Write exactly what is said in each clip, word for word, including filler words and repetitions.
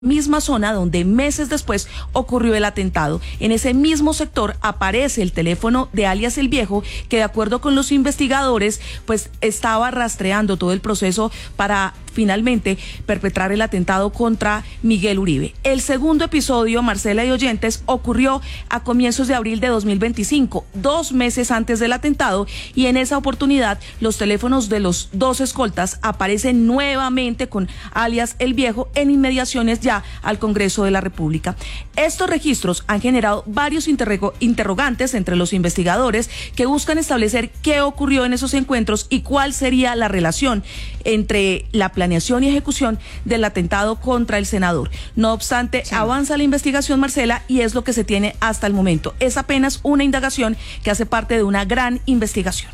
misma zona donde meses después ocurrió el atentado. En ese mismo sector aparece el teléfono de alias El Viejo, que de acuerdo con los investigadores, pues estaba rastreando todo el proceso para finalmente perpetrar el atentado contra Miguel Uribe. El segundo episodio, Marcela y oyentes, ocurrió a comienzos de abril de dos mil veinticinco, dos meses antes del atentado, y en esa oportunidad los teléfonos de los dos escoltas aparecen nuevamente con alias El Viejo en inmediaciones ya al Congreso de la República. Estos registros han generado varios interrogo- interrogantes entre los investigadores que buscan establecer qué ocurrió en esos encuentros y cuál sería la relación entre la planeación y ejecución del atentado contra el senador. No obstante, sí. avanza la investigación, Marcela, y es lo que se tiene hasta el momento. Es apenas una indagación que hace parte de una gran investigación.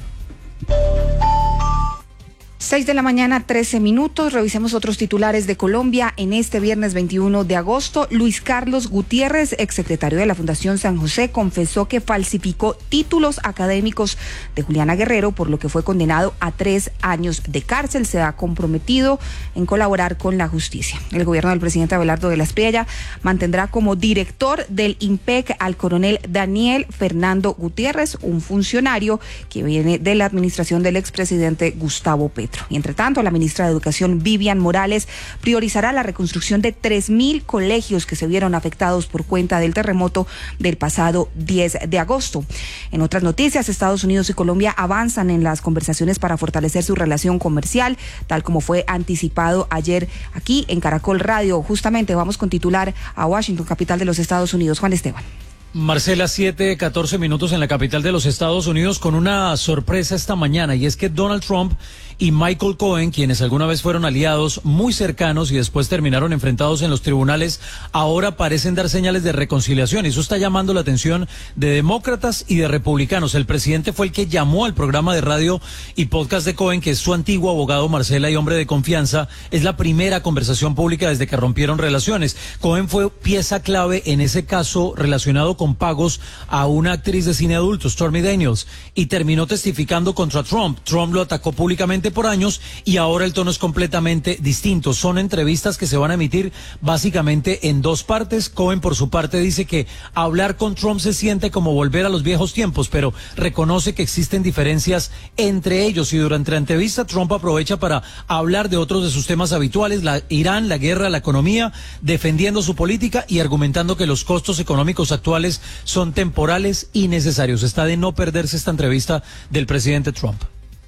seis de la mañana, trece minutos. Revisemos otros titulares de Colombia. En este viernes veintiuno de agosto, Luis Carlos Gutiérrez, exsecretario de la Fundación San José, confesó que falsificó títulos académicos de Juliana Guerrero, por lo que fue condenado a tres años de cárcel. Se ha comprometido en colaborar con la justicia. El gobierno del presidente Abelardo de la Espriella mantendrá como director del IMPEC al coronel Daniel Fernando Gutiérrez, un funcionario que viene de la administración del expresidente Gustavo Petro. Y entre tanto, la ministra de Educación, Vivian Morales, priorizará la reconstrucción de tres mil colegios que se vieron afectados por cuenta del terremoto del pasado diez de agosto. En otras noticias, Estados Unidos y Colombia avanzan en las conversaciones para fortalecer su relación comercial, tal como fue anticipado ayer aquí en Caracol Radio. Justamente vamos con titular a Washington, capital de los Estados Unidos. Juan Esteban. Marcela, siete, catorce minutos en la capital de los Estados Unidos, con una sorpresa esta mañana, y es que Donald Trump y Michael Cohen, quienes alguna vez fueron aliados muy cercanos y después terminaron enfrentados en los tribunales, ahora parecen dar señales de reconciliación, y eso está llamando la atención de demócratas y de republicanos. El presidente fue el que llamó al programa de radio y podcast de Cohen, que es su antiguo abogado, Marcela, y hombre de confianza. Es la primera conversación pública desde que rompieron relaciones. Cohen fue pieza clave en ese caso relacionado con pagos a una actriz de cine adulto, Stormy Daniels, y terminó testificando contra Trump. Trump lo atacó públicamente por años y ahora el tono es completamente distinto. Son entrevistas que se van a emitir básicamente en dos partes. Cohen, por su parte, dice que hablar con Trump se siente como volver a los viejos tiempos, pero reconoce que existen diferencias entre ellos, y durante la entrevista Trump aprovecha para hablar de otros de sus temas habituales: la Irán, la guerra, la economía, defendiendo su política y argumentando que los costos económicos actuales son temporales y necesarios. Está de no perderse esta entrevista del presidente Trump.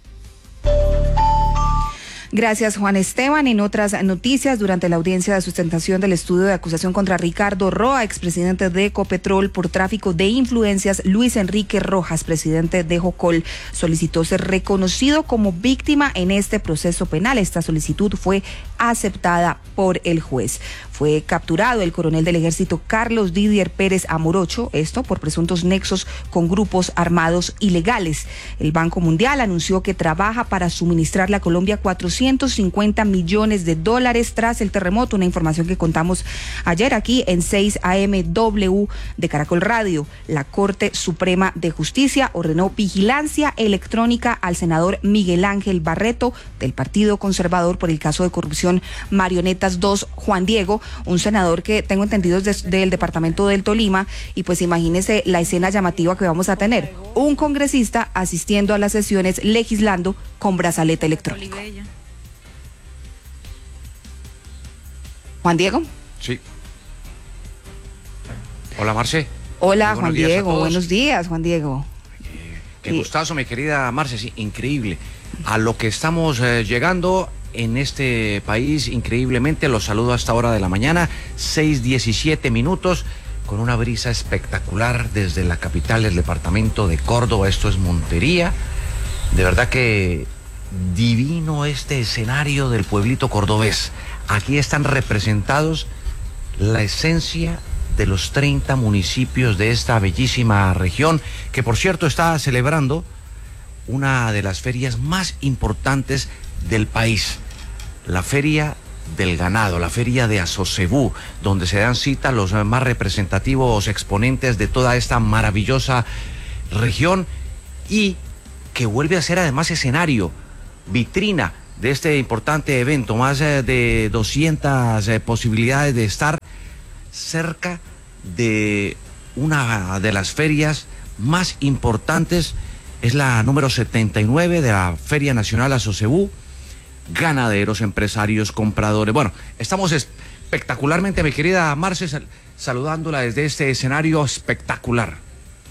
Gracias, Juan Esteban. En otras noticias, durante la audiencia de sustentación del estudio de acusación contra Ricardo Roa, expresidente de Ecopetrol, por tráfico de influencias, Luis Enrique Rojas, presidente de Jocol, solicitó ser reconocido como víctima en este proceso penal. Esta solicitud fue aceptada por el juez. Fue capturado el coronel del ejército Carlos Didier Pérez Amorocho, esto por presuntos nexos con grupos armados ilegales. El Banco Mundial anunció que trabaja para suministrarle a Colombia cuatrocientos cincuenta millones de dólares tras el terremoto, una información que contamos ayer aquí en seis A M W de Caracol Radio. La Corte Suprema de Justicia ordenó vigilancia electrónica al senador Miguel Ángel Barreto del Partido Conservador por el caso de corrupción Marionetas dos, Juan Diego, un senador que tengo entendido es de, del departamento del Tolima, y pues imagínese la escena llamativa que vamos a tener: un congresista asistiendo a las sesiones legislando con brazalete electrónico. Juan Diego. Sí. Hola, Marce. Hola, Juan Diego. Buenos días, Juan Diego. Eh, qué gustazo, mi querida Marce. Sí, increíble. A lo que estamos eh, llegando en este país, increíblemente. Los saludo a esta hora de la mañana, seis diecisiete minutos, con una brisa espectacular desde la capital del departamento de Córdoba. Esto es Montería. De verdad que divino este escenario del pueblito cordobés. Aquí están representados la esencia de los treinta municipios de esta bellísima región, que por cierto está celebrando una de las ferias más importantes del país, la Feria del Ganado, la Feria de Asocebú, donde se dan cita los más representativos exponentes de toda esta maravillosa región, y que vuelve a ser además escenario, vitrina de este importante evento, más eh, de doscientas eh, posibilidades de estar cerca de una de las ferias más importantes, es la número setenta y nueve de la Feria Nacional Asocebú. Ganaderos, empresarios, compradores. Bueno, estamos espectacularmente, mi querida Marce, sal saludándola desde este escenario espectacular.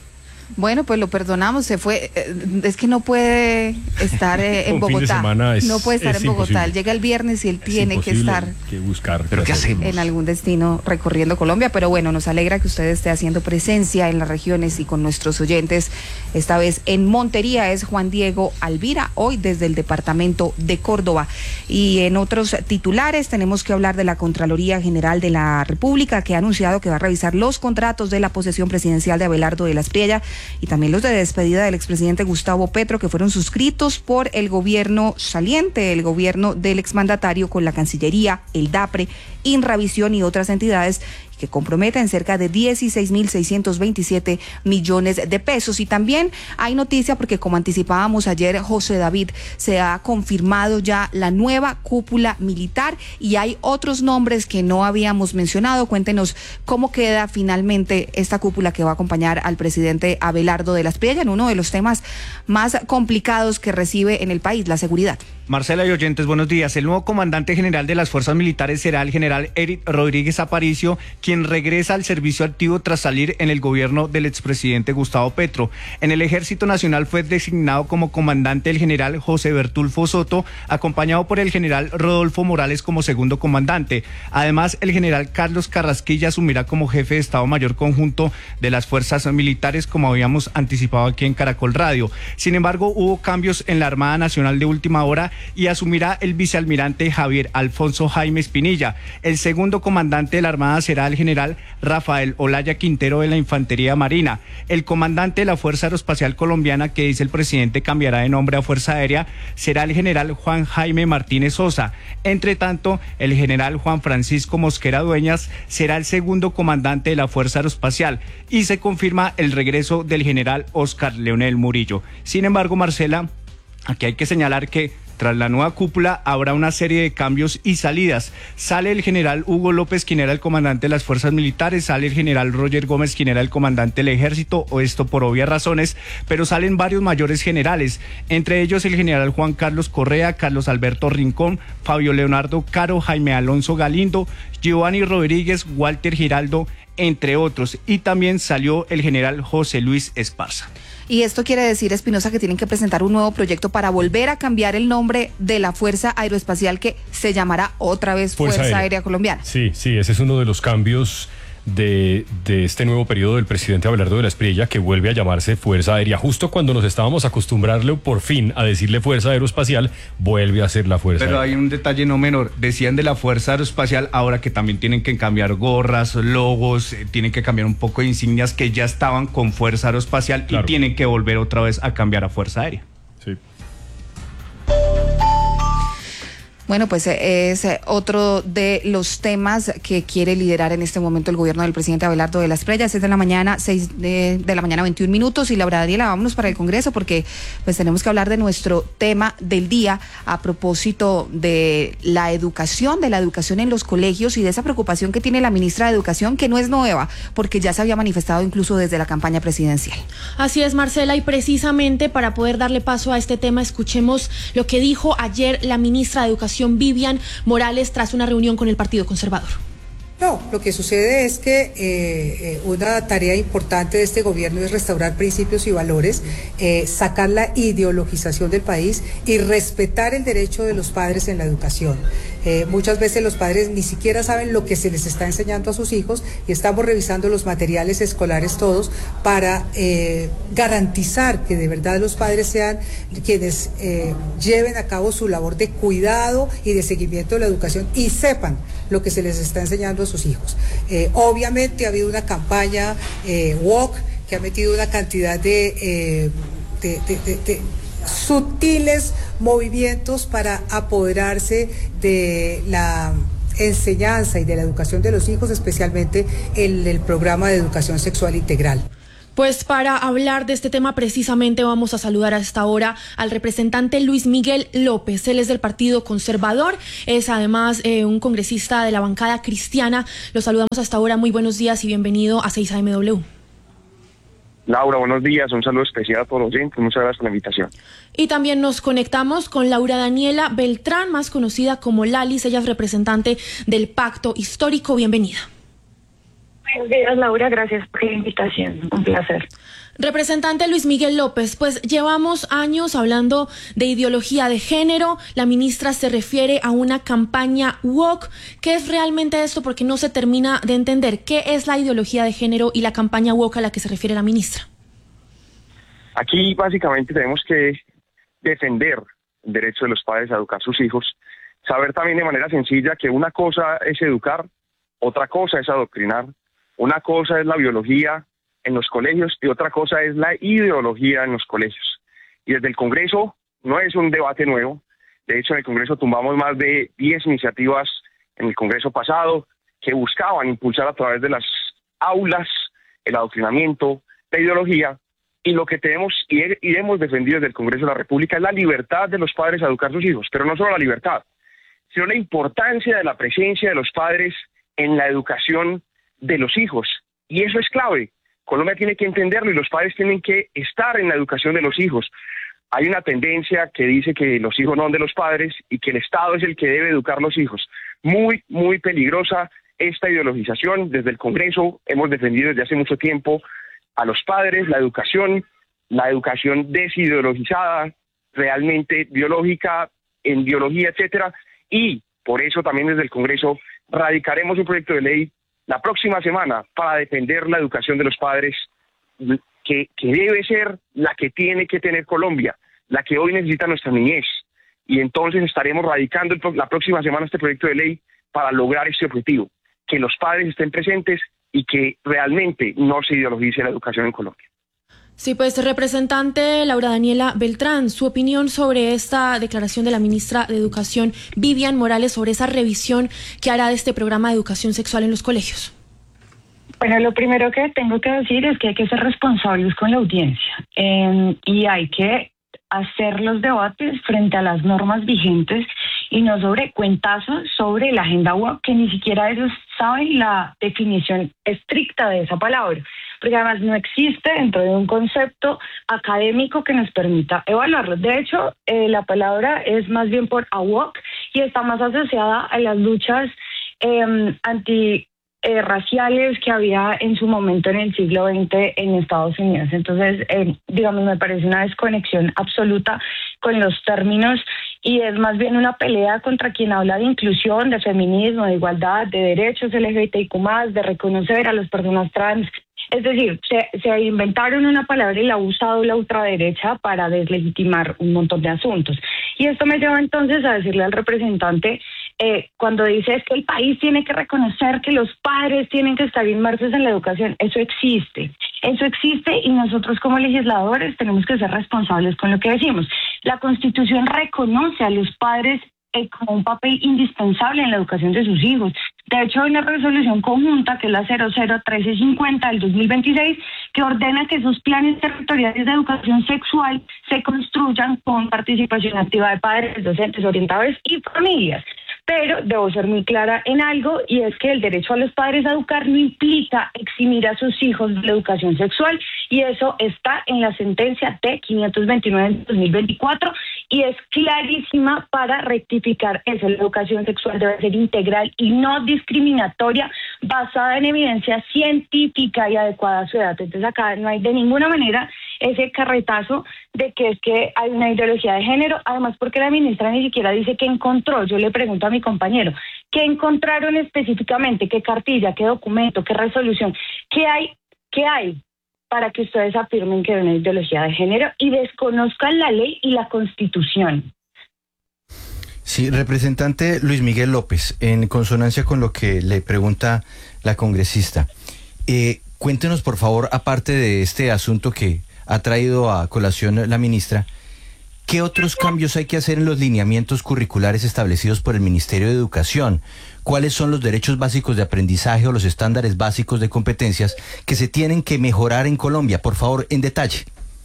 Bueno, pues lo perdonamos, se fue, es que no puede estar eh, en Bogotá, es, no puede estar en Bogotá, imposible. Él llega el viernes y él es tiene que estar que buscar, ¿Pero qué hacemos? en algún destino recorriendo Colombia, pero bueno, nos alegra que usted esté haciendo presencia en las regiones y con nuestros oyentes, esta vez en Montería. Es Juan Diego Alvira, hoy desde el departamento de Córdoba. Y en otros titulares tenemos que hablar de la Contraloría General de la República, que ha anunciado que va a revisar los contratos de la posesión presidencial de Abelardo de la Espriella y también los de despedida del expresidente Gustavo Petro, que fueron suscritos por el gobierno saliente, el gobierno del exmandatario, con la Cancillería, el DAPRE, Inravisión y otras entidades, que comprometen cerca de dieciséis mil seiscientos veintisiete millones de pesos. Y también hay noticia porque, como anticipábamos ayer, José David, se ha confirmado ya la nueva cúpula militar y hay otros nombres que no habíamos mencionado. Cuéntenos cómo queda finalmente esta cúpula que va a acompañar al presidente Abelardo de la Espriella en uno de los temas más complicados que recibe en el país, la seguridad. Marcela y oyentes, buenos días. El nuevo comandante general de las fuerzas militares será el general Eric Rodríguez Aparicio, quien regresa al servicio activo tras salir en el gobierno del expresidente Gustavo Petro. En el Ejército Nacional fue designado como comandante el general José Bertulfo Soto, acompañado por el general Rodolfo Morales como segundo comandante. Además, el general Carlos Carrasquilla asumirá como jefe de Estado Mayor Conjunto de las fuerzas militares, como habíamos anticipado aquí en Caracol Radio. Sin embargo, hubo cambios en la Armada Nacional de última hora y asumirá el vicealmirante Javier Alfonso Jaime Espinilla. El segundo comandante de la Armada será el general Rafael Olaya Quintero de la Infantería Marina. El comandante de la Fuerza Aeroespacial Colombiana, que dice el presidente cambiará de nombre a Fuerza Aérea, será el general Juan Jaime Martínez Sosa. Entre tanto, el general Juan Francisco Mosquera Dueñas será el segundo comandante de la Fuerza Aeroespacial y se confirma el regreso del general Oscar Leonel Murillo. Sin embargo, Marcela, aquí hay que señalar que tras la nueva cúpula habrá una serie de cambios y salidas. Sale el general Hugo López, quien era el comandante de las fuerzas militares, sale el general Roger Gómez, quien era el comandante del ejército, o esto por obvias razones, pero salen varios mayores generales, entre ellos el general Juan Carlos Correa, Carlos Alberto Rincón, Fabio Leonardo Caro, Jaime Alonso Galindo, Giovanni Rodríguez, Walter Giraldo, entre otros, y también salió el general José Luis Esparza. Y esto quiere decir, Espinosa, que tienen que presentar un nuevo proyecto para volver a cambiar el nombre de la Fuerza Aeroespacial, que se llamará otra vez Fuerza, Fuerza Aérea. Aérea Colombiana. Sí, sí, ese es uno de los cambios de, de este nuevo periodo del presidente Abelardo de la Espriella, que vuelve a llamarse Fuerza Aérea. Justo cuando nos estábamos acostumbrando por fin a decirle Fuerza Aeroespacial, vuelve a ser la Fuerza Pero Aérea. Hay un detalle no menor, decían de la Fuerza Aeroespacial, ahora que también tienen que cambiar gorras, logos, eh, tienen que cambiar un poco de insignias que ya estaban con Fuerza Aeroespacial, claro, y tienen que volver otra vez a cambiar a Fuerza Aérea. Sí. Bueno, pues es otro de los temas que quiere liderar en este momento el gobierno del presidente Abelardo de la Espriella. seis de la mañana, seis de, de la mañana, veintiún minutos. Y Laura Daniela, vámonos para el Congreso porque pues tenemos que hablar de nuestro tema del día a propósito de la educación, de la educación en los colegios y de esa preocupación que tiene la ministra de Educación, que no es nueva, porque ya se había manifestado incluso desde la campaña presidencial. Así es, Marcela, y precisamente para poder darle paso a este tema, escuchemos lo que dijo ayer la ministra de Educación, Vivian Morales, tras una reunión con el Partido Conservador. No, lo que sucede es que eh, eh, una tarea importante de este gobierno es restaurar principios y valores, eh, sacar la ideologización del país y respetar el derecho de los padres en la educación. Eh, muchas veces los padres ni siquiera saben lo que se les está enseñando a sus hijos y estamos revisando los materiales escolares todos para eh, garantizar que de verdad los padres sean quienes eh, lleven a cabo su labor de cuidado y de seguimiento de la educación y sepan lo que se les está enseñando a sus hijos. Eh, obviamente ha habido una campaña eh, woke que ha metido una cantidad de, eh, de, de, de, de sutiles movimientos para apoderarse de la enseñanza y de la educación de los hijos, especialmente en el programa de educación sexual integral. Pues para hablar de este tema precisamente vamos a saludar a esta hora al representante Luis Miguel López. Él es del Partido Conservador, es además eh, un congresista de la bancada cristiana. Lo saludamos hasta ahora. Muy buenos días y bienvenido a seis A M W. Laura, buenos días, un saludo especial a todos los oyentes, muchas gracias por la invitación. Y también nos conectamos con Laura Daniela Beltrán, más conocida como Lalis, ella es representante del Pacto Histórico. Bienvenida. Buenos días, Laura, gracias por la invitación, un placer. Representante Luis Miguel López, pues llevamos años hablando de ideología de género, la ministra se refiere a una campaña woke. ¿Qué es realmente esto? Porque no se termina de entender qué es la ideología de género y la campaña woke a la que se refiere la ministra. Aquí básicamente tenemos que defender el derecho de los padres a educar a sus hijos, saber también de manera sencilla que una cosa es educar, otra cosa es adoctrinar, una cosa es la biología en los colegios y otra cosa es la ideología en los colegios. Y desde el Congreso no es un debate nuevo. De hecho, en el Congreso tumbamos más de diez iniciativas en el Congreso pasado que buscaban impulsar a través de las aulas el adoctrinamiento, la ideología, y lo que tenemos y hemos defendido desde el Congreso de la República es la libertad de los padres a educar a sus hijos, pero no solo la libertad, sino la importancia de la presencia de los padres en la educación de los hijos. Y eso es clave. Colombia tiene que entenderlo y los padres tienen que estar en la educación de los hijos. Hay una tendencia que dice que los hijos no son de los padres y que el Estado es el que debe educar a los hijos. Muy, muy peligrosa esta ideologización. Desde el Congreso hemos defendido desde hace mucho tiempo a los padres, la educación, la educación desideologizada, realmente biológica, en biología, etcétera. Y por eso también desde el Congreso radicaremos un proyecto de ley la próxima semana para defender la educación de los padres, que, que debe ser la que tiene que tener Colombia, la que hoy necesita nuestra niñez. Y entonces estaremos radicando el, la próxima semana este proyecto de ley para lograr este objetivo, que los padres estén presentes y que realmente no se ideologice la educación en Colombia. Sí, pues representante Laura Daniela Beltrán, su opinión sobre esta declaración de la ministra de Educación, Vivian Morales, sobre esa revisión que hará de este programa de educación sexual en los colegios. Bueno, lo primero que tengo que decir es que hay que ser responsables con la audiencia eh, y hay que hacer los debates frente a las normas vigentes y no sobre cuentazos sobre la agenda woke, que ni siquiera ellos saben la definición estricta de esa palabra, porque además no existe dentro de un concepto académico que nos permita evaluarlo. De hecho, eh, la palabra es más bien por woke y está más asociada a las luchas eh, anti Eh, raciales que había en su momento en el siglo veinte en Estados Unidos. Entonces, eh, digamos, me parece una desconexión absoluta con los términos y es más bien una pelea contra quien habla de inclusión, de feminismo, de igualdad, de derechos L G B T I Q más, de reconocer a las personas trans. Es decir, se, se inventaron una palabra y la ha usado la ultraderecha para deslegitimar un montón de asuntos. Y esto me lleva entonces a decirle al representante, eh, cuando dice es que el país tiene que reconocer que los padres tienen que estar inmersos en la educación, eso existe. Eso existe y nosotros como legisladores tenemos que ser responsables con lo que decimos. La Constitución reconoce a los padres eh, como un papel indispensable en la educación de sus hijos. De hecho, hay una resolución conjunta, que es la cero cero uno tres cinco cero del dos mil veintiséis, que ordena que esos planes territoriales de educación sexual se construyan con participación activa de padres, docentes, orientadores y familias. Pero debo ser muy clara en algo, y es que el derecho a los padres a educar no implica eximir a sus hijos de la educación sexual, y eso está en la sentencia T quinientos veintinueve del dos mil veinticuatro, y es clarísima para rectificar eso. La educación sexual debe ser integral y no discriminatoria, basada en evidencia científica y adecuada a su edad. Entonces acá no hay de ninguna manera ese carretazo de que es que hay una ideología de género, además porque la ministra ni siquiera dice qué encontró. Yo le pregunto a mi compañero, ¿qué encontraron específicamente? ¿Qué cartilla? ¿Qué documento? ¿Qué resolución? ¿Qué hay? ¿Qué hay para que ustedes afirmen que hay una ideología de género y desconozcan la ley y la Constitución? Sí, representante Luis Miguel López, en consonancia con lo que le pregunta la congresista, eh, cuéntenos por favor, aparte de este asunto que ha traído a colación la ministra, ¿qué otros cambios hay que hacer en los lineamientos curriculares establecidos por el Ministerio de Educación? cuáles son los derechos básicos de aprendizaje o los estándares básicos de competencias que se tienen que mejorar en Colombia. Por favor, en detalle.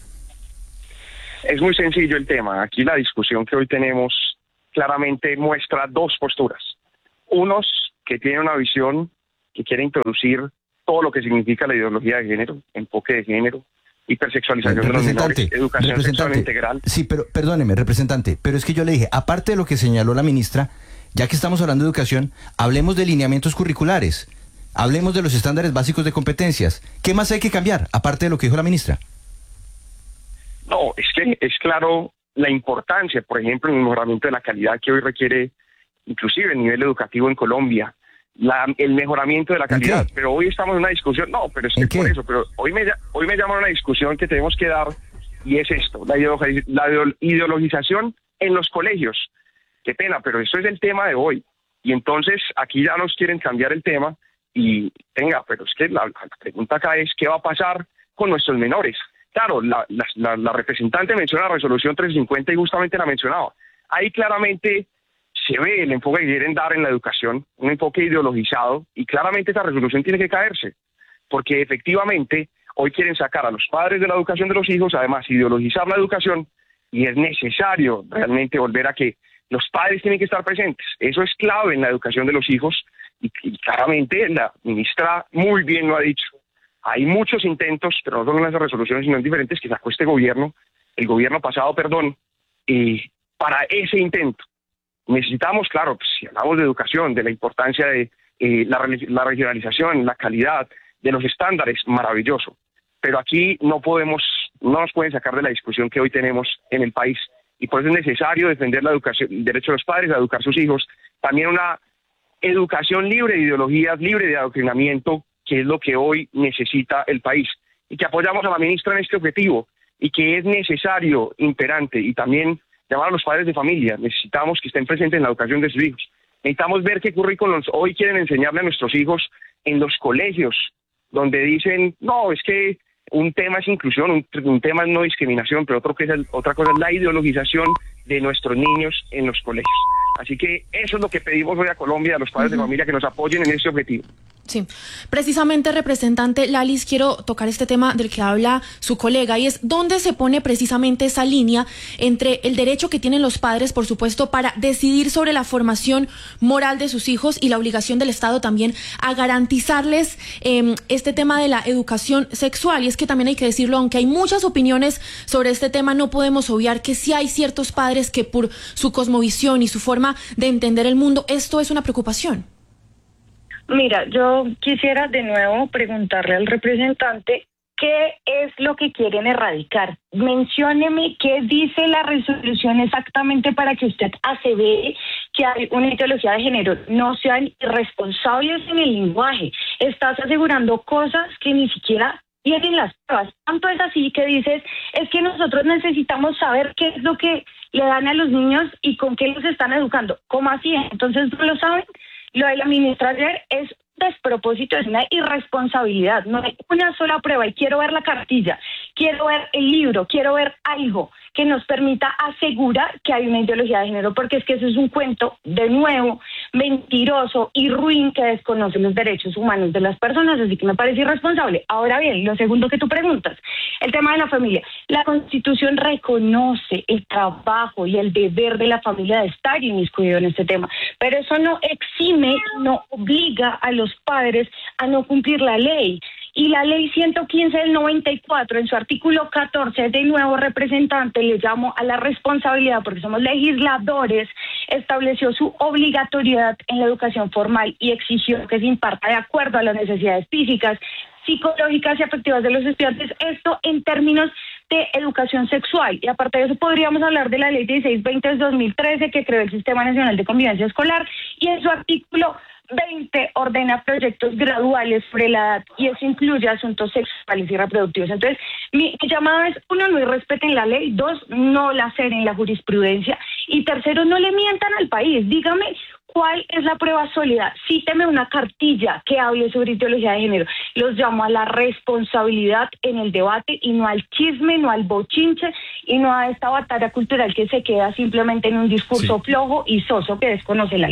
Es muy sencillo el tema. Aquí la discusión que hoy tenemos claramente muestra dos posturas. Unos que tienen una visión que quiere introducir todo lo que significa la ideología de género, enfoque de género, hipersexualización de los menores, educación sexual integral. Sí, pero perdóneme, representante, pero es que yo le dije, aparte de lo que señaló la ministra, ya que estamos hablando de educación, hablemos de lineamientos curriculares, hablemos de los estándares básicos de competencias. ¿Qué más hay que cambiar, aparte de lo que dijo la ministra? No, es que es claro la importancia, por ejemplo, en el mejoramiento de la calidad que hoy requiere inclusive el nivel educativo en Colombia, la, el mejoramiento de la calidad. Pero hoy estamos en una discusión, no, pero es que por eso, pero hoy me, hoy me llaman a una discusión que tenemos que dar y es esto, la, ideologi la ideologización en los colegios. Qué pena, pero eso es el tema de hoy. Y entonces aquí ya nos quieren cambiar el tema y venga, pero es que la, la pregunta acá es ¿qué va a pasar con nuestros menores? Claro, la, la, la, la representante menciona la resolución trescientos cincuenta y justamente la mencionaba. Ahí claramente se ve el enfoque que quieren dar en la educación, un enfoque ideologizado, y claramente esa resolución tiene que caerse, porque efectivamente hoy quieren sacar a los padres de la educación de los hijos, además ideologizar la educación, y es necesario realmente volver a que los padres tienen que estar presentes. Eso es clave en la educación de los hijos, y, y claramente la ministra muy bien lo ha dicho. Hay muchos intentos, pero no solo en las resoluciones, sino en diferentes, que sacó este gobierno, el gobierno pasado, perdón, y para ese intento. Necesitamos, claro, pues, si hablamos de educación, de la importancia de eh, la, la regionalización, la calidad, de los estándares, maravilloso. Pero aquí no podemos, no nos pueden sacar de la discusión que hoy tenemos en el país. Y por eso es necesario defender la educación, el derecho de los padres a educar a sus hijos. También una educación libre de ideologías, libre de adoctrinamiento, que es lo que hoy necesita el país. Y que apoyamos a la ministra en este objetivo. Y que es necesario, imperante, y también llamar a los padres de familia. Necesitamos que estén presentes en la educación de sus hijos. Necesitamos ver qué currículos hoy quieren enseñarle a nuestros hijos en los colegios, donde dicen, no, es que un tema es inclusión, un, un tema es no discriminación, pero otro que es el, otra cosa es la ideologización de nuestros niños en los colegios. Así que eso es lo que pedimos hoy a Colombia, a los padres uh-huh. de familia, que nos apoyen en ese objetivo. Sí, precisamente, representante Lalis, quiero tocar este tema del que habla su colega, y es dónde se pone precisamente esa línea entre el derecho que tienen los padres, por supuesto, para decidir sobre la formación moral de sus hijos, y la obligación del Estado también a garantizarles eh, este tema de la educación sexual. Y es que también hay que decirlo, aunque hay muchas opiniones sobre este tema, no podemos obviar que sí hay ciertos padres que por su cosmovisión y su forma de entender el mundo, esto es una preocupación. Mira, yo quisiera de nuevo preguntarle al representante qué es lo que quieren erradicar. Mencióneme qué dice la resolución exactamente para que usted asevere que hay una ideología de género. No sean irresponsables en el lenguaje. Estás asegurando cosas que ni siquiera tienen las pruebas. Tanto es así que dices, es que nosotros necesitamos saber qué es lo que le dan a los niños y con qué los están educando. ¿Cómo así? Entonces, ¿no lo saben? Lo de la ministra ayer es despropósito, es una irresponsabilidad. No hay una sola prueba y quiero ver la cartilla, quiero ver el libro, quiero ver algo que nos permita asegurar que hay una ideología de género, porque es que eso es un cuento, de nuevo, mentiroso y ruin, que desconoce los derechos humanos de las personas, así que me parece irresponsable. Ahora bien, lo segundo que tú preguntas, el tema de la familia. La Constitución reconoce el trabajo y el deber de la familia de estar inmiscuido en este tema, pero eso no exime, no obliga a los padres a no cumplir la ley. Y la ley ciento quince del noventa y cuatro, en su artículo catorce, de nuevo, representante, le llamo a la responsabilidad, porque somos legisladores, estableció su obligatoriedad en la educación formal y exigió que se imparta de acuerdo a las necesidades físicas, psicológicas y afectivas de los estudiantes, esto en términos de educación sexual. Y aparte de eso podríamos hablar de la ley dieciséis veinte del dos mil trece, que creó el Sistema Nacional de Convivencia Escolar, y en su artículo veinte ordena proyectos graduales sobre la edad, y eso incluye asuntos sexuales y reproductivos. Entonces, mi, mi llamado es, uno, no irrespeten la ley; dos, no la ceden la jurisprudencia; y tercero, no le mientan al país. Dígame cuál es la prueba sólida, cíteme una cartilla que hable sobre ideología de género. Los llamo a la responsabilidad en el debate, y no al chisme, no al bochinche, y no a esta batalla cultural que se queda simplemente en un discurso sí. flojo y soso que desconoce la ley.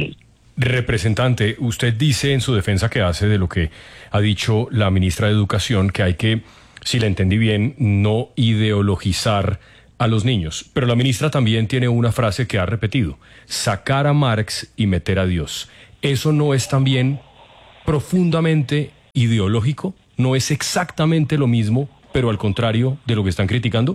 Representante, usted dice en su defensa que hace de lo que ha dicho la ministra de Educación que hay que, si la entendí bien, no ideologizar a los niños. Pero la ministra también tiene una frase que ha repetido: sacar a Marx y meter a Dios. ¿Eso no es también profundamente ideológico? ¿No es exactamente lo mismo, pero al contrario de lo que están criticando?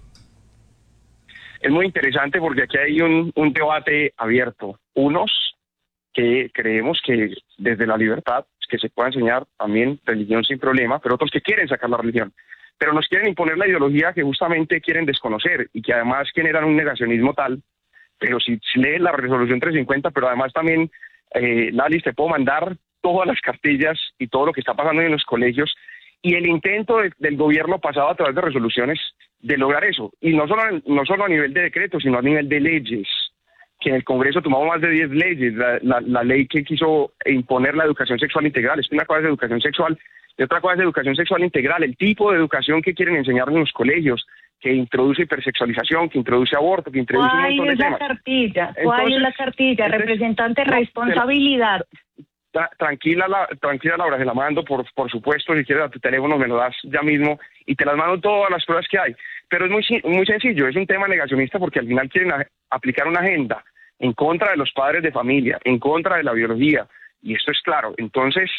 Es muy interesante porque aquí hay un, un debate abierto. Unos que creemos que desde la libertad que se pueda enseñar también religión sin problema, pero otros que quieren sacar la religión. Pero nos quieren imponer la ideología que justamente quieren desconocer y que además generan un negacionismo tal. Pero si, si lees la resolución trescientos cincuenta, pero además también, eh, Lali, te puedo mandar todas las cartillas y todo lo que está pasando en los colegios y el intento de, del gobierno pasado a través de resoluciones de lograr eso. Y no solo, no solo a nivel de decretos, sino a nivel de leyes, que en el Congreso tomamos más de diez leyes. La, la, la ley que quiso imponer la educación sexual integral, es que una cosa es educación sexual y otra cosa es educación sexual integral, el tipo de educación que quieren enseñar en los colegios, que introduce hipersexualización, que introduce aborto, que introduce un montón de temas. ¿Cuál es la cartilla? ¿Cuál es la cartilla? Representante, no, responsabilidad. Tra tranquila, la, tranquila Laura, se la mando, por, por supuesto, si quieres a tu teléfono me lo das ya mismo y te las mando todas las pruebas que hay. Pero es muy, muy sencillo, es un tema negacionista porque al final quieren a, aplicar una agenda en contra de los padres de familia, en contra de la biología, y esto es claro. Entonces,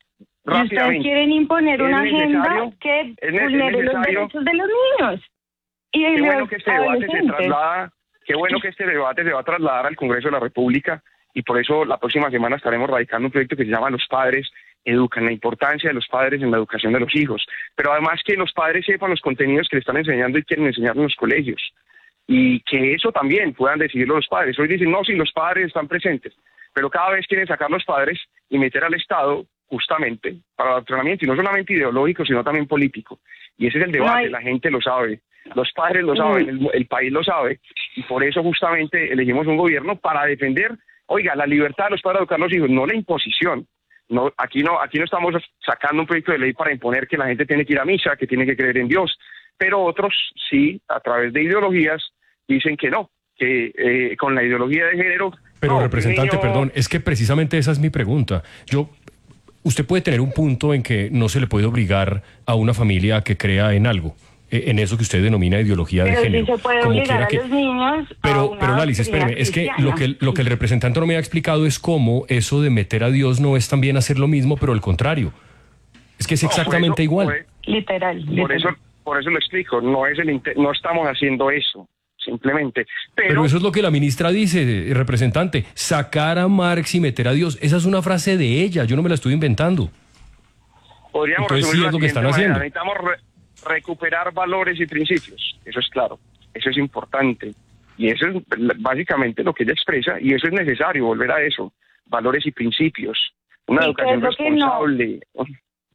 y ustedes quieren imponer una agenda que vulnere los derechos de los niños. Y qué bueno que este debate se traslada, qué bueno que este debate se va a trasladar al Congreso de la República, y por eso la próxima semana estaremos radicando un proyecto que se llama Los Padres Educan, la importancia de los padres en la educación de los hijos, pero además que los padres sepan los contenidos que le están enseñando y quieren enseñar en los colegios, y que eso también puedan decidirlo los padres. Hoy dicen, no, si los padres están presentes, pero cada vez quieren sacar los padres y meter al Estado justamente para el adoctrinamiento, y no solamente ideológico, sino también político. Y ese es el debate, la gente lo sabe, los padres lo saben, el, el país lo sabe, y por eso justamente elegimos un gobierno para defender, oiga, la libertad de los padres de educar a los hijos, no la imposición. No, aquí no, aquí no estamos sacando un proyecto de ley para imponer que la gente tiene que ir a misa, que tiene que creer en Dios, pero otros sí, a través de ideologías, dicen que no, que eh, con la ideología de género... Pero no, representante, niño... perdón, es que precisamente esa es mi pregunta. Yo, usted puede tener un punto en que no se le puede obligar a una familia a que crea en algo, en eso que usted denomina ideología pero de género. Pero sí se puede como obligar a que... los niños Pero, a una pero Lali, espéreme, es que lo que lo que el representante no me ha explicado es cómo eso de meter a Dios no es también hacer lo mismo, pero al contrario. Es que es exactamente no, eso, igual. Por, literal, por literal. eso, por eso lo explico, no es el no estamos haciendo eso, simplemente. Pero, pero eso es lo que la ministra dice, representante, sacar a Marx y meter a Dios. Esa es una frase de ella, yo no me la estoy inventando. Podríamos Entonces sí es lo que están haciendo. Necesitamos re recuperar valores y principios, eso es claro, eso es importante, y eso es básicamente lo que ella expresa, y eso es necesario, volver a eso, valores y principios, una educación responsable. No?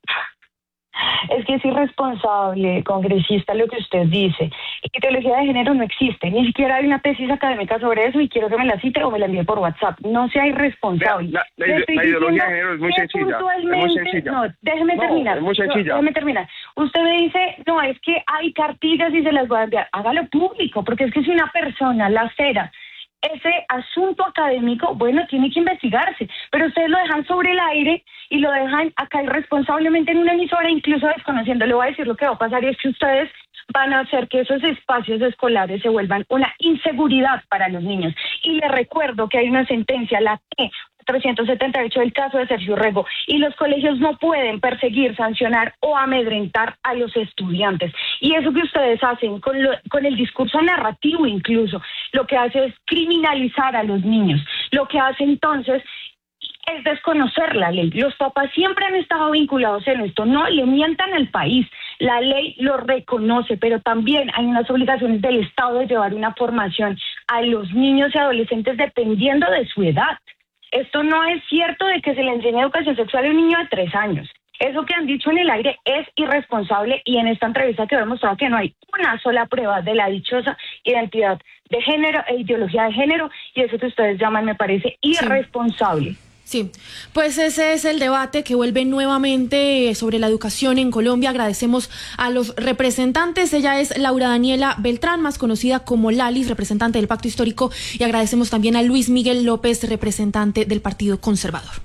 Es que es irresponsable, congresista, lo que usted dice. Ideología de género no existe, ni siquiera hay una tesis académica sobre eso y quiero que me la cite o me la envíe por WhatsApp. No sea irresponsable. La, la, la, la ideología de género es muy sencilla. Es muy sencilla. No, déjeme no, terminar. Es muy sencilla. No, déjeme terminar. Usted me dice, no, es que hay cartillas y se las voy a enviar. Hágalo público, porque es que si una persona lacera ese asunto académico, bueno, tiene que investigarse, pero ustedes lo dejan sobre el aire y lo dejan acá irresponsablemente en una emisora, incluso desconociendo. Le voy a decir lo que va a pasar, y es que ustedes van a hacer que esos espacios escolares se vuelvan una inseguridad para los niños. Y les recuerdo que hay una sentencia, la T trescientos setenta y ocho del caso de Sergio Rego, y los colegios no pueden perseguir, sancionar o amedrentar a los estudiantes. Y eso que ustedes hacen con, lo, con el discurso narrativo incluso, lo que hace es criminalizar a los niños. Lo que hace entonces es desconocer la ley. Los papás siempre han estado vinculados en esto, no le mientan al país. La ley lo reconoce, pero también hay unas obligaciones del Estado de llevar una formación a los niños y adolescentes dependiendo de su edad. Esto no es cierto de que se le enseñe educación sexual a un niño de tres años. Eso que han dicho en el aire es irresponsable, y en esta entrevista quedó demostrado que no hay una sola prueba de la dichosa identidad de género e ideología de género, y eso que ustedes llaman me parece irresponsable. Sí. Sí, pues ese es el debate que vuelve nuevamente sobre la educación en Colombia. Agradecemos a los representantes. Ella es Laura Daniela Beltrán, más conocida como Lalis, representante del Pacto Histórico, y agradecemos también a Luis Miguel López, representante del Partido Conservador.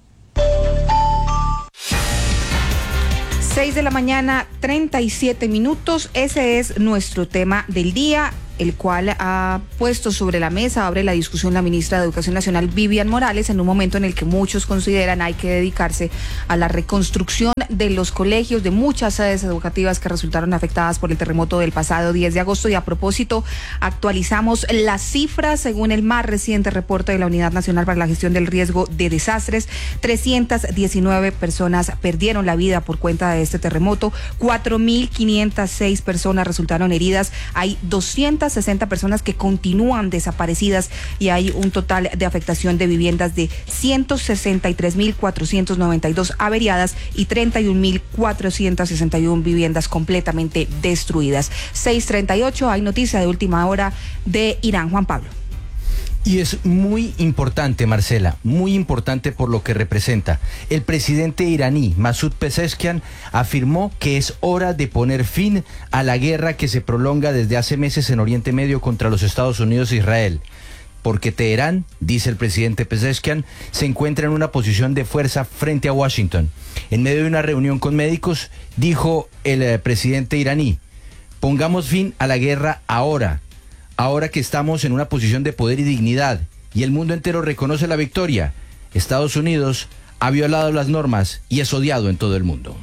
seis de la mañana, treinta y siete minutos. Ese es nuestro tema del día, el cual ha puesto sobre la mesa, abre la discusión la ministra de Educación Nacional, Vivian Morales, en un momento en el que muchos consideran hay que dedicarse a la reconstrucción de los colegios, de muchas sedes educativas que resultaron afectadas por el terremoto del pasado diez de agosto. Y a propósito, actualizamos las cifras según el más reciente reporte de la Unidad Nacional para la Gestión del Riesgo de Desastres. trescientas diecinueve personas perdieron la vida por cuenta de este terremoto, cuatro mil quinientas seis personas resultaron heridas, hay doscientas sesenta personas que continúan desaparecidas y hay un total de afectación de viviendas de ciento sesenta y tres mil cuatrocientos noventa y dos averiadas y treinta y un mil cuatrocientos sesenta y uno viviendas completamente destruidas. seis treinta y ocho, hay noticia de última hora de Irán. Juan Pablo. Y es muy importante, Marcela, muy importante por lo que representa. El presidente iraní, Masoud Pezeshkian, afirmó que es hora de poner fin a la guerra que se prolonga desde hace meses en Oriente Medio contra los Estados Unidos e Israel. Porque Teherán, dice el presidente Pezeshkian, se encuentra en una posición de fuerza frente a Washington. En medio de una reunión con médicos, dijo el eh, presidente iraní, pongamos fin a la guerra ahora. Ahora que estamos en una posición de poder y dignidad y el mundo entero reconoce la victoria, Estados Unidos ha violado las normas y es odiado en todo el mundo.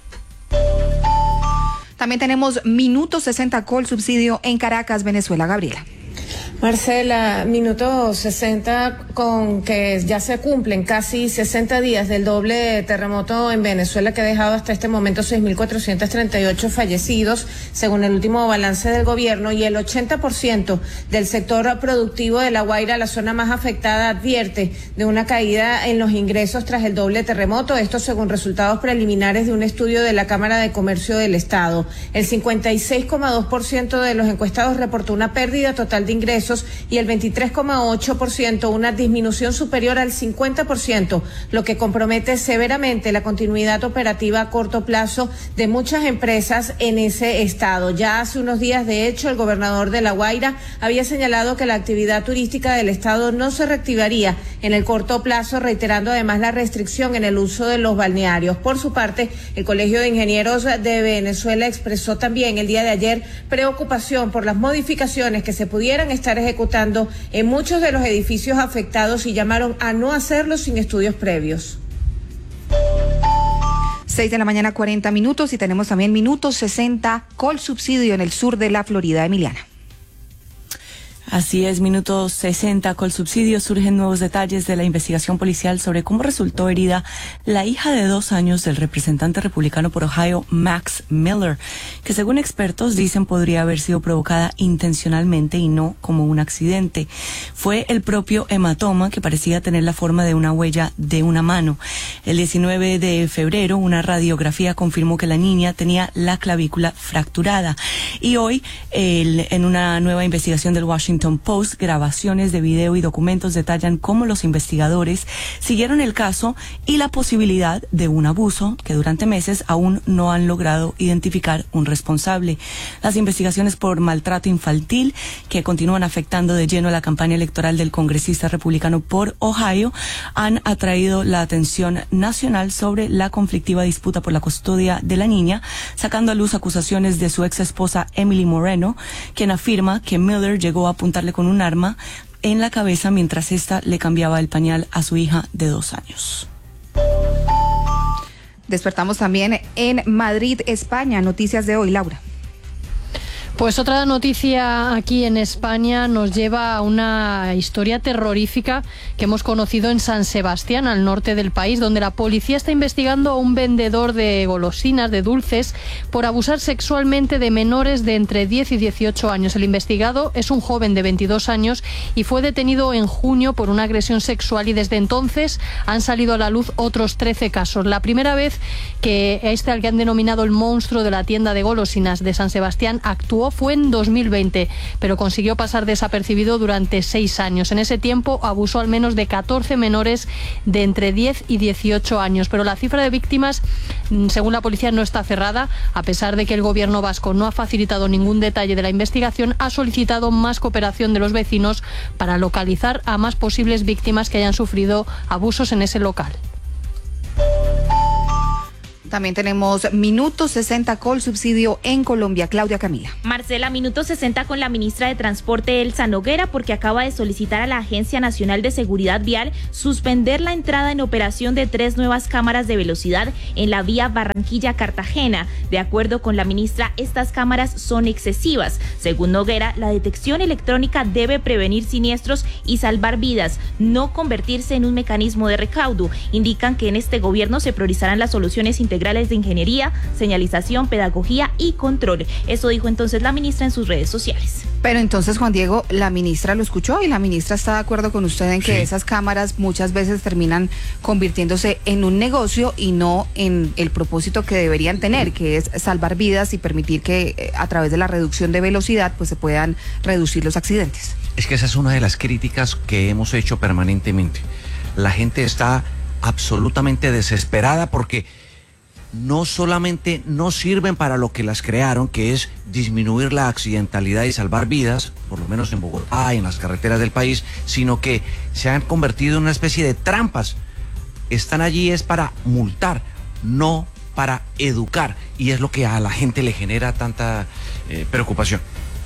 También tenemos Minuto sesenta Colsubsidio en Caracas, Venezuela. Gabriela. Marcela, minuto sesenta, con que ya se cumplen casi sesenta días del doble terremoto en Venezuela, que ha dejado hasta este momento seis mil cuatrocientos treinta y ocho fallecidos, según el último balance del gobierno, y el ochenta por ciento del sector productivo de La Guaira, la zona más afectada, advierte de una caída en los ingresos tras el doble terremoto, esto según resultados preliminares de un estudio de la Cámara de Comercio del Estado. El cincuenta y seis coma dos por ciento de los encuestados reportó una pérdida total de ingresos y el veintitrés coma ocho por ciento una disminución superior al cincuenta por ciento, lo que compromete severamente la continuidad operativa a corto plazo de muchas empresas en ese estado. Ya hace unos días, de hecho, el gobernador de La Guaira había señalado que la actividad turística del estado no se reactivaría en el corto plazo, reiterando además la restricción en el uso de los balnearios. Por su parte, el Colegio de Ingenieros de Venezuela expresó también el día de ayer preocupación por las modificaciones que se pudieran estar ejecutando en muchos de los edificios afectados y llamaron a no hacerlo sin estudios previos. seis de la mañana, cuarenta minutos, y tenemos también Minuto sesenta Colsubsidio en el sur de la Florida. Emiliana. Así es, Minuto sesenta Colsubsidio. Surgen nuevos detalles de la investigación policial sobre cómo resultó herida la hija de dos años del representante republicano por Ohio, Max Miller, que según expertos dicen podría haber sido provocada intencionalmente y no como un accidente. Fue el propio hematoma, que parecía tener la forma de una huella de una mano. El diecinueve de febrero, una radiografía confirmó que la niña tenía la clavícula fracturada. Y hoy, el, en una nueva investigación del Washington Post, grabaciones de video y documentos detallan cómo los investigadores siguieron el caso y la posibilidad de un abuso que durante meses aún no han logrado identificar un responsable. Las investigaciones por maltrato infantil, que continúan afectando de lleno la campaña electoral del congresista republicano por Ohio, han atraído la atención nacional sobre la conflictiva disputa por la custodia de la niña, sacando a luz acusaciones de su ex esposa Emily Moreno, quien afirma que Miller llegó a apuntarle con un arma en la cabeza mientras ésta le cambiaba el pañal a su hija de dos años. Despertamos también en Madrid, España. Noticias de hoy, Laura. Pues otra noticia aquí en España nos lleva a una historia terrorífica que hemos conocido en San Sebastián, al norte del país, donde la policía está investigando a un vendedor de golosinas, de dulces, por abusar sexualmente de menores de entre diez y dieciocho años. El investigado es un joven de veintidós años y fue detenido en junio por una agresión sexual, y desde entonces han salido a la luz otros trece casos. La primera vez que este, al que han denominado el monstruo de la tienda de golosinas de San Sebastián, actuó fue en dos mil veinte, pero consiguió pasar desapercibido durante seis años. En ese tiempo abusó al menos de catorce menores de entre diez y dieciocho años. Pero la cifra de víctimas, según la policía, no está cerrada. A pesar de que el gobierno vasco no ha facilitado ningún detalle de la investigación, ha solicitado más cooperación de los vecinos para localizar a más posibles víctimas que hayan sufrido abusos en ese local. También tenemos Minuto sesenta Colsubsidio en Colombia. Claudia Camila. Marcela, Minuto sesenta con la ministra de Transporte, Elsa Noguera, porque acaba de solicitar a la Agencia Nacional de Seguridad Vial suspender la entrada en operación de tres nuevas cámaras de velocidad en la vía Barranquilla-Cartagena. De acuerdo con la ministra, estas cámaras son excesivas. Según Noguera, la detección electrónica debe prevenir siniestros y salvar vidas, no convertirse en un mecanismo de recaudo. Indican que en este gobierno se priorizarán las soluciones integrales de ingeniería, señalización, pedagogía y control. Eso dijo entonces la ministra en sus redes sociales. Pero entonces, Juan Diego, la ministra lo escuchó y la ministra está de acuerdo con usted en que sí, esas cámaras muchas veces terminan convirtiéndose en un negocio y no en el propósito que deberían tener, que es salvar vidas y permitir que a través de la reducción de velocidad pues se puedan reducir los accidentes. Es que esa es una de las críticas que hemos hecho permanentemente. La gente está absolutamente desesperada porque no solamente no sirven para lo que las crearon, que es disminuir la accidentalidad y salvar vidas, por lo menos en Bogotá y en las carreteras del país, sino que se han convertido en una especie de trampas. Están allí es para multar, no para educar, y es lo que a la gente le genera tanta eh, preocupación.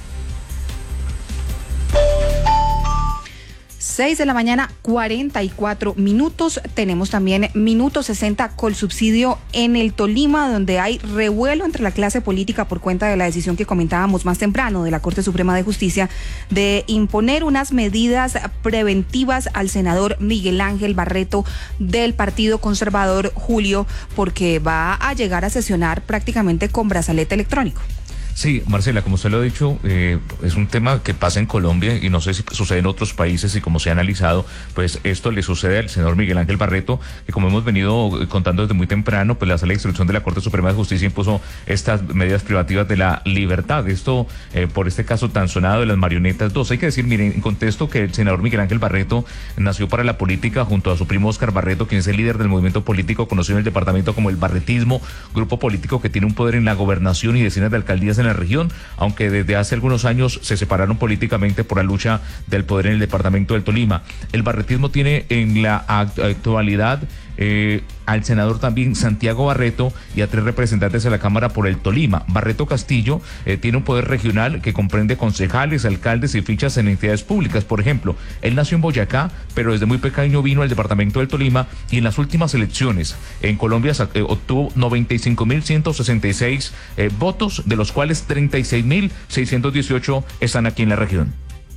seis de la mañana, cuarenta y cuatro minutos. Tenemos también Minuto sesenta Colsubsidio en el Tolima, donde hay revuelo entre la clase política por cuenta de la decisión que comentábamos más temprano de la Corte Suprema de Justicia de imponer unas medidas preventivas al senador Miguel Ángel Barreto del Partido Conservador, Julio, porque va a llegar a sesionar prácticamente con brazalete electrónico. Sí, Marcela, como usted lo ha dicho, eh, es un tema que pasa en Colombia y no sé si sucede en otros países, y como se ha analizado, pues esto le sucede al senador Miguel Ángel Barreto, que como hemos venido contando desde muy temprano, pues la sala de instrucción de la Corte Suprema de Justicia impuso estas medidas privativas de la libertad. Esto eh, por este caso tan sonado de las marionetas dos. Hay que decir, miren, en contexto que el senador Miguel Ángel Barreto nació para la política junto a su primo Óscar Barreto, quien es el líder del movimiento político conocido en el departamento como el barretismo, grupo político que tiene un poder en la gobernación y decenas de alcaldías en la región, aunque desde hace algunos años se separaron políticamente por la lucha del poder en el departamento del Tolima. El barretismo tiene en la actualidad eh, al senador también Santiago Barreto y a tres representantes de la Cámara por el Tolima. Barreto Castillo eh, tiene un poder regional que comprende concejales, alcaldes y fichas en entidades públicas. Por ejemplo, él nació en Boyacá, pero desde muy pequeño vino al departamento del Tolima y en las últimas elecciones en Colombia eh, obtuvo noventa y cinco mil ciento sesenta y seis eh, votos, de los cuales treinta y seis mil seiscientos dieciocho están aquí en la región.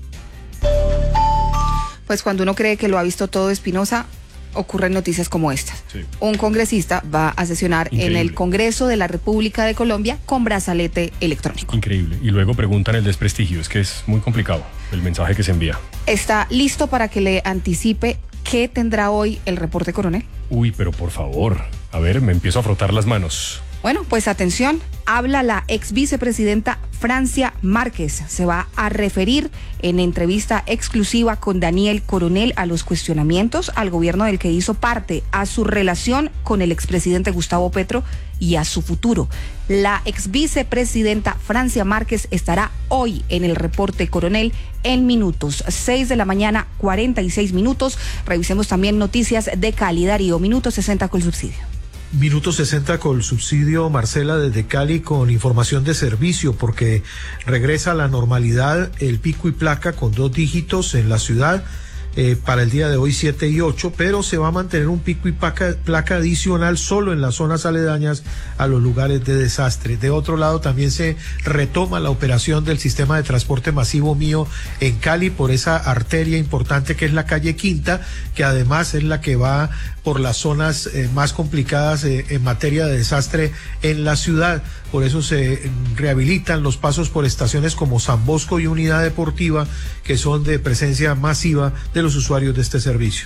Pues cuando uno cree que lo ha visto todo, Espinosa, ocurren noticias como estas. Sí. Un congresista va a sesionar Increíble. en el Congreso de la República de Colombia con brazalete electrónico. Increíble. Y luego preguntan el desprestigio. Es que es muy complicado el mensaje que se envía. ¿Está listo para que le anticipe qué tendrá hoy el reporte, coronel? Uy, pero por favor. A ver, me empiezo a frotar las manos. Bueno, pues atención, habla la ex vicepresidenta Francia Márquez. Se va a referir en entrevista exclusiva con Daniel Coronel a los cuestionamientos al gobierno del que hizo parte, a su relación con el expresidente Gustavo Petro y a su futuro. La ex vicepresidenta Francia Márquez estará hoy en el reporte Coronel en minutos. seis de la mañana, cuarenta y seis minutos. Revisemos también noticias de Cali. Darío, Minuto sesenta con subsidio. Minuto sesenta con subsidio, Marcela, desde Cali con información de servicio, porque regresa a la normalidad el pico y placa con dos dígitos en la ciudad. Eh, para el día de hoy siete y ocho, pero se va a mantener un pico y placa, placa adicional solo en las zonas aledañas a los lugares de desastre. De otro lado, también se retoma la operación del sistema de transporte masivo mío en Cali por esa arteria importante que es la calle Quinta, que además es la que va por las zonas eh, más complicadas eh, en materia de desastre en la ciudad. Por eso se rehabilitan los pasos por estaciones como San Bosco y Unidad Deportiva, que son de presencia masiva de los usuarios de este servicio.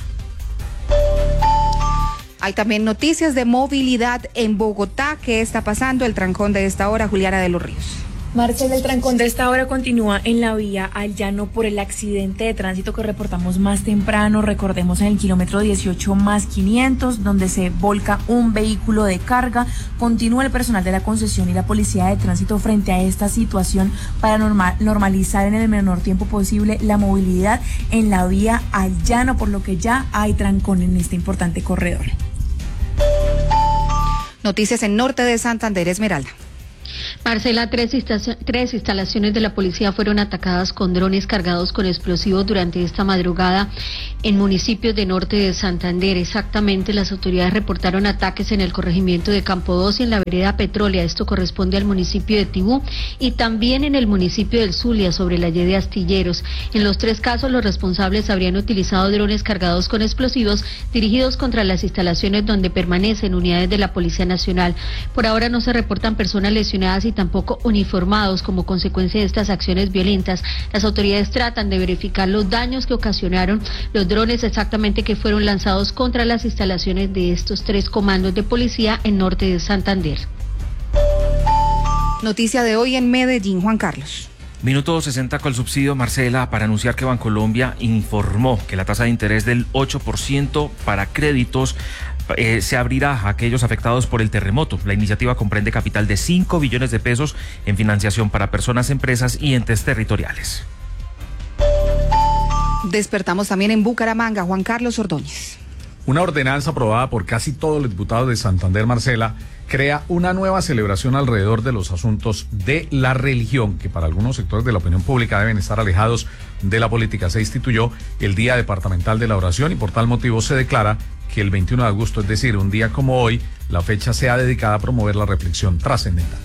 Hay también noticias de movilidad en Bogotá. ¿Qué está pasando? El trancón de esta hora, Juliana de los Ríos. Marcela, el trancón de esta hora continúa en la vía al llano por el accidente de tránsito que reportamos más temprano, recordemos en el kilómetro dieciocho más quinientos, donde se volca un vehículo de carga. Continúa el personal de la concesión y la policía de tránsito frente a esta situación para normal, normalizar en el menor tiempo posible la movilidad en la vía al llano, por lo que ya hay trancón en este importante corredor. Noticias en Norte de Santander, Esmeralda. Marcela, tres, tres instalaciones de la policía fueron atacadas con drones cargados con explosivos durante esta madrugada en municipios de Norte de Santander. Exactamente, las autoridades reportaron ataques en el corregimiento de Campo dos y en la vereda Petrólea. Esto corresponde al municipio de Tibú y también en el municipio del Zulia, sobre la Y de Astilleros. En los tres casos, los responsables habrían utilizado drones cargados con explosivos dirigidos contra las instalaciones donde permanecen unidades de la Policía Nacional. Por ahora no se reportan personas lesionadas y tampoco uniformados como consecuencia de estas acciones violentas. Las autoridades tratan de verificar los daños que ocasionaron los drones exactamente que fueron lanzados contra las instalaciones de estos tres comandos de policía en Norte de Santander. Noticia de hoy en Medellín, Juan Carlos. Minuto sesenta con el subsidio, Marcela, para anunciar que Bancolombia informó que la tasa de interés del ocho por ciento para créditos Eh, se abrirá a aquellos afectados por el terremoto. La iniciativa comprende capital de cinco billones de pesos en financiación para personas, empresas y entes territoriales. Despertamos también en Bucaramanga, Juan Carlos Ordóñez. Una ordenanza aprobada por casi todos los diputados de Santander, Marcela, crea una nueva celebración alrededor de los asuntos de la religión, que para algunos sectores de la opinión pública deben estar alejados de la política. Se instituyó el Día Departamental de la Oración y por tal motivo se declara que el veintiuno de agosto, es decir, un día como hoy, la fecha sea dedicada a promover la reflexión trascendental.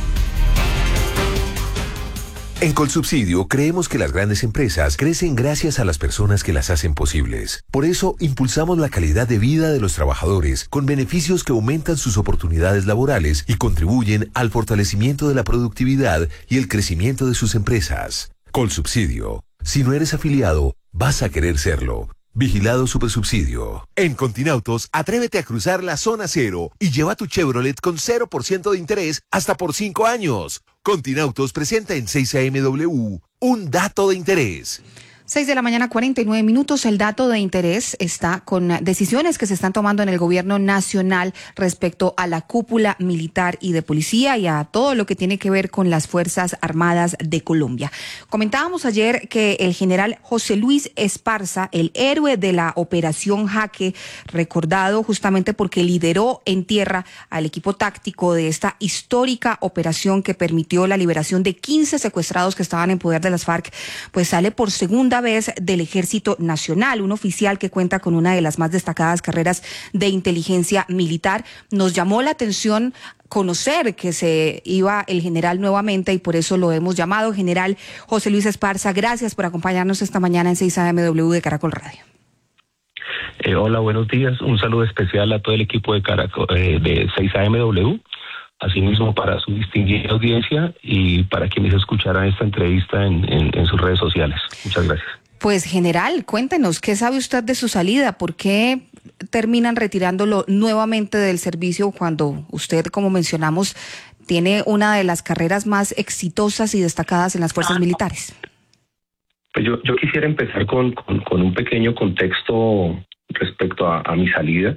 En Colsubsidio creemos que las grandes empresas crecen gracias a las personas que las hacen posibles. Por eso impulsamos la calidad de vida de los trabajadores con beneficios que aumentan sus oportunidades laborales y contribuyen al fortalecimiento de la productividad y el crecimiento de sus empresas. Colsubsidio. Si no eres afiliado, vas a querer serlo. Vigilado Supersubsidio. En Continautos, atrévete a cruzar la zona cero y lleva tu Chevrolet con cero por ciento de interés hasta por cinco años. Continautos presenta en seis A M W un dato de interés. seis de la mañana, cuarenta y nueve minutos. El dato de interés está con decisiones que se están tomando en el gobierno nacional respecto a la cúpula militar y de policía y a todo lo que tiene que ver con las Fuerzas Armadas de Colombia. Comentábamos ayer que el general José Luis Esparza, el héroe de la Operación Jaque, recordado justamente porque lideró en tierra al equipo táctico de esta histórica operación que permitió la liberación de quince secuestrados que estaban en poder de las FARC, pues sale por segunda vez del Ejército Nacional, un oficial que cuenta con una de las más destacadas carreras de inteligencia militar. Nos llamó la atención conocer que se iba el general nuevamente y por eso lo hemos llamado. General José Luis Esparza, gracias por acompañarnos esta mañana en seis A M W de Caracol Radio. Eh, hola, buenos días. Un saludo especial a todo el equipo de Caracol, eh, de seis A M W. Asimismo para su distinguida audiencia y para quienes escucharan esta entrevista en, en, en sus redes sociales. Muchas gracias. Pues general, cuéntenos, ¿qué sabe usted de su salida? ¿Por qué terminan retirándolo nuevamente del servicio cuando usted, como mencionamos, tiene una de las carreras más exitosas y destacadas en las fuerzas militares? Pues yo, yo quisiera empezar con, con, con un pequeño contexto respecto a, a mi salida.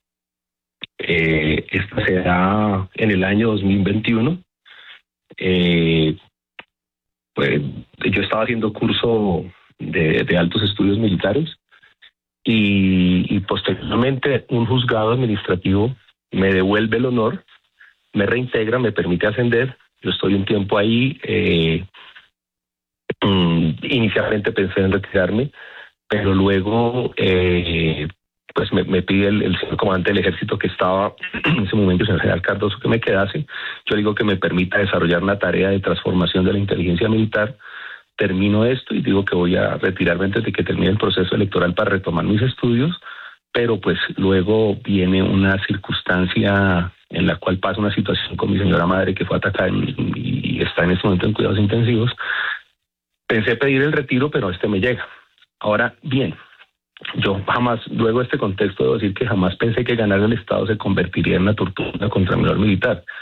Eh, esta se da en el año dos mil veintiuno. Eh, pues, yo estaba haciendo curso de, de altos estudios militares y, y posteriormente un juzgado administrativo me devuelve el honor, me reintegra, me permite ascender. Yo estoy un tiempo ahí. Eh, um, inicialmente pensé en retirarme, pero luego eh, pues me, me pide el, el señor comandante del ejército que estaba en ese momento, el señor general Cardoso, que me quedase. Yo digo que me permita desarrollar una tarea de transformación de la inteligencia militar. Termino esto y digo que voy a retirarme antes de que termine el proceso electoral para retomar mis estudios, pero pues luego viene una circunstancia en la cual pasa una situación con mi señora madre que fue atacada en, y está en este momento en cuidados intensivos. Pensé pedir el retiro, pero este me llega. Ahora, bien, yo jamás, luego de este contexto, debo decir que jamás pensé que ganar el Estado se convertiría en una tortura contra el menor militar.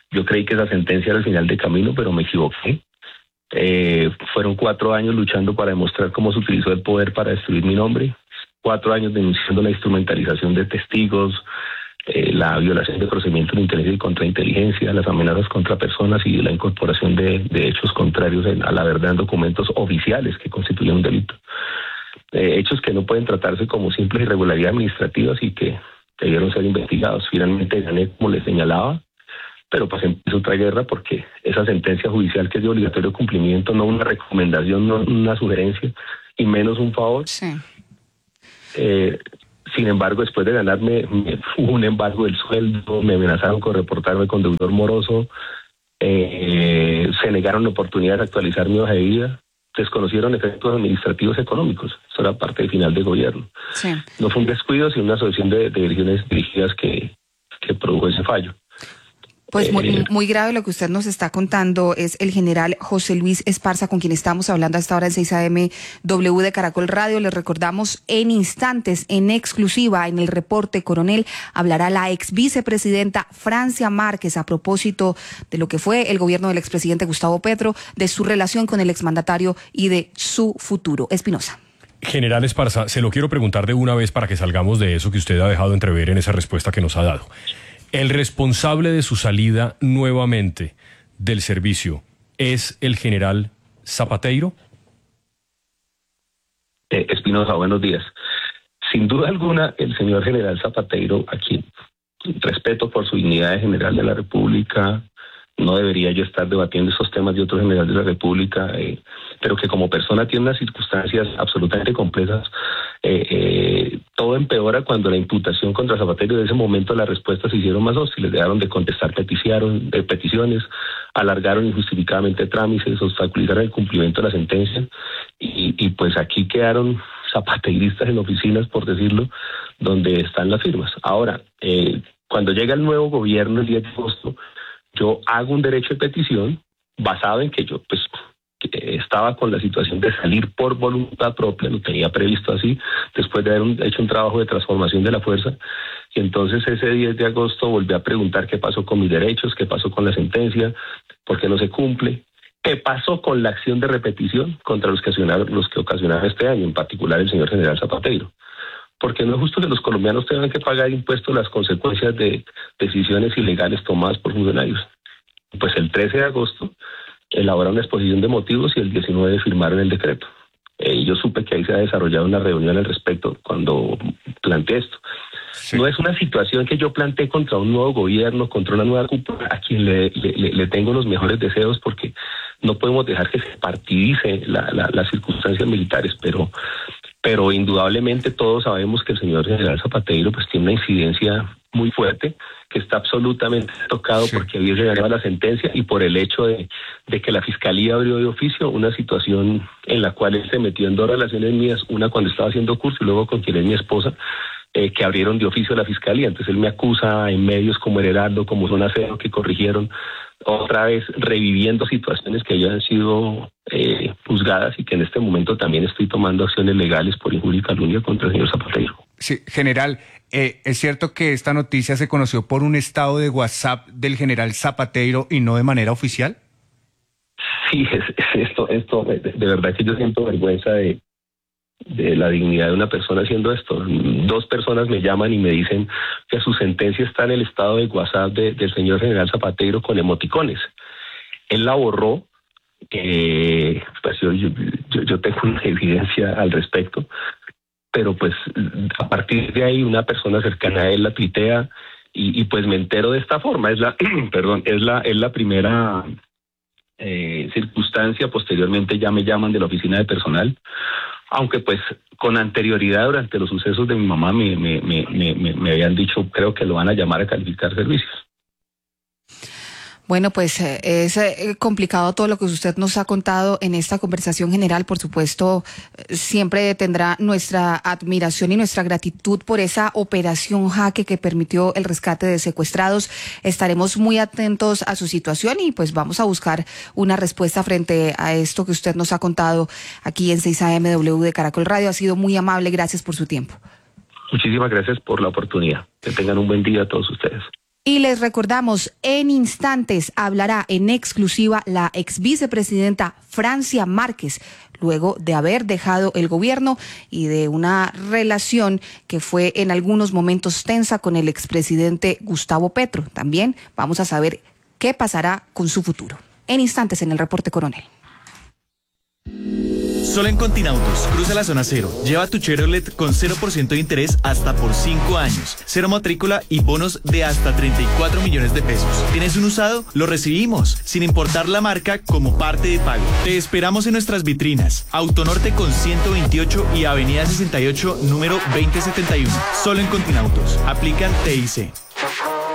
Yo creí que esa sentencia era el final de camino, pero me equivoqué. Eh, fueron cuatro años luchando para demostrar cómo se utilizó el poder para destruir mi nombre, cuatro años denunciando la instrumentalización de testigos, eh, la violación de procedimientos de inteligencia y contrainteligencia, las amenazas contra personas y la incorporación de, de hechos contrarios en, a la verdad en documentos oficiales que constituyen un delito. Eh, hechos que no pueden tratarse como simples irregularidades administrativas y que debieron ser investigados. Finalmente gané, como les señalaba, pero pues empezó otra guerra porque esa sentencia judicial, que es de obligatorio cumplimiento, no una recomendación, no una sugerencia y menos un favor. Sí. Eh, sin embargo, después de ganarme, me, hubo un embargo del sueldo, me amenazaron con reportarme con deudor moroso, eh, se negaron la oportunidad de actualizar mi hoja de vida, desconocieron efectos administrativos económicos. Eso era parte del final del gobierno. Sí. No fue un descuido, sino una asociación de, de direcciones dirigidas que, que produjo ese fallo. Pues muy, Eh, muy grave lo que usted nos está contando. Es el general José Luis Esparza, con quien estamos hablando hasta ahora en seis A M W de Caracol Radio. Les recordamos en instantes, en exclusiva, en el reporte coronel, hablará la ex vicepresidenta Francia Márquez a propósito de lo que fue el gobierno del expresidente Gustavo Petro, de su relación con el exmandatario y de su futuro. Espinosa. General Esparza, se lo quiero preguntar de una vez para que salgamos de eso que usted ha dejado entrever en esa respuesta que nos ha dado. ¿El responsable de su salida nuevamente del servicio es el general Zapateiro? Eh, Espinosa, buenos días. Sin duda alguna, el señor general Zapateiro, a quien respeto por su dignidad de general de la República, no debería yo estar debatiendo esos temas de otro general de la República, eh, pero que como persona tiene unas circunstancias absolutamente complejas. Eh, eh, todo empeora cuando la imputación contra Zapateiro, de ese momento las respuestas se hicieron más hostiles, dejaron de contestar peticiaron, de peticiones, alargaron injustificadamente trámites, obstaculizaron el cumplimiento de la sentencia y, y pues aquí quedaron zapateiristas en oficinas, por decirlo, donde están las firmas. Ahora, eh, cuando llega el nuevo gobierno el diez de agosto, yo hago un derecho de petición basado en que yo pues que estaba con la situación de salir por voluntad propia, lo tenía previsto así, después de haber un, hecho un trabajo de transformación de la fuerza, y entonces ese diez de agosto volví a preguntar qué pasó con mis derechos, qué pasó con la sentencia, por qué no se cumple, qué pasó con la acción de repetición contra los que ocasionaron, los que ocasionaron este año, en particular el señor general Zapateiro. Porque no es justo que los colombianos tengan que pagar impuestos las consecuencias de decisiones ilegales tomadas por funcionarios. Pues el trece de agosto elaboraron una exposición de motivos y el diecinueve firmaron el decreto. Eh, yo supe que ahí se ha desarrollado una reunión al respecto cuando planteé esto. Sí. No es una situación que yo planteé contra un nuevo gobierno, contra una nueva cúpula, a quien le, le, le tengo los mejores deseos, porque no podemos dejar que se partidice la, la, las circunstancias militares, pero... pero indudablemente todos sabemos que el señor general Zapateiro pues tiene una incidencia muy fuerte, que está absolutamente tocado sí. porque había llegado la sentencia y por el hecho de, de que la Fiscalía abrió de oficio una situación en la cual él se metió en dos relaciones mías, una cuando estaba haciendo curso y luego con quien es mi esposa, eh, que abrieron de oficio a la Fiscalía. Entonces él me acusa en medios como El Heraldo, como Zona Cero, que corrigieron, otra vez reviviendo situaciones que ya han sido eh, juzgadas y que en este momento también estoy tomando acciones legales por injuria y calumnia contra el señor Zapateiro. Sí, general, eh, es cierto que esta noticia se conoció por un estado de WhatsApp del general Zapateiro y no de manera oficial. Sí, es, es esto, esto de, de verdad que yo siento vergüenza de, de la dignidad de una persona haciendo esto. Dos personas me llaman y me dicen que su sentencia está en el estado de WhatsApp de, del señor general Zapateiro con emoticones. Él la borró, eh, pues yo, yo, yo tengo una evidencia al respecto, pero pues a partir de ahí una persona cercana a él la tuitea y, y pues me entero de esta forma. Es la, perdón, es la, es la primera eh, circunstancia. Posteriormente ya me llaman de la oficina de personal, aunque pues con anterioridad durante los sucesos de mi mamá me, me, me, me, me habían dicho, creo que lo van a llamar a calificar servicios. Bueno, pues es complicado todo lo que usted nos ha contado en esta conversación general. Por supuesto, siempre tendrá nuestra admiración y nuestra gratitud por esa operación Jaque que permitió el rescate de secuestrados. Estaremos muy atentos a su situación y pues vamos a buscar una respuesta frente a esto que usted nos ha contado aquí en seis A M W de Caracol Radio. Ha sido muy amable. Gracias por su tiempo. Muchísimas gracias por la oportunidad. Que tengan un buen día a todos ustedes. Y les recordamos, en instantes hablará en exclusiva la ex vicepresidenta Francia Márquez, luego de haber dejado el gobierno y de una relación que fue en algunos momentos tensa con el expresidente Gustavo Petro. También vamos a saber qué pasará con su futuro. En instantes en el Reporte Coronel. Solo en Continautos, cruza la zona cero. Lleva tu Chevrolet con cero por ciento de interés hasta por cinco años. Cero matrícula y bonos de hasta treinta y cuatro millones de pesos. ¿Tienes un usado? Lo recibimos, sin importar la marca, como parte de pago. Te esperamos en nuestras vitrinas. Autonorte con ciento veintiocho y Avenida sesenta y ocho, número veinte setenta y uno. Solo en Continautos. Aplican T I C.